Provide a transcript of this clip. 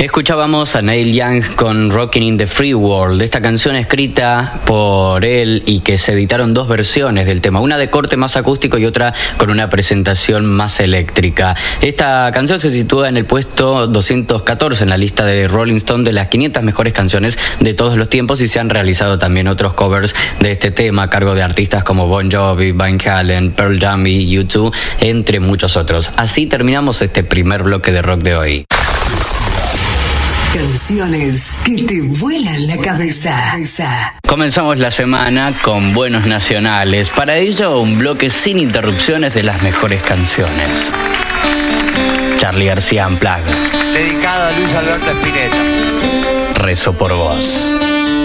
Escuchábamos a Neil Young con Rockin' in the Free World, esta canción escrita por él y que se editaron dos versiones del tema, una de corte más acústico y otra con una presentación más eléctrica. Esta canción se sitúa en el puesto 214 en la lista de Rolling Stone de las 500 mejores canciones de todos los tiempos, y se han realizado también otros covers de este tema a cargo de artistas como Bon Jovi, Van Halen, Pearl Jam y U2, entre muchos otros. Así terminamos este primer bloque de rock de hoy. Canciones que te vuelan la cabeza. Comenzamos la semana con buenos nacionales. Para ello, un bloque sin interrupciones de las mejores canciones. Charly García Unplugged. Dedicado a Luis Alberto Spinetta. Rezo por vos.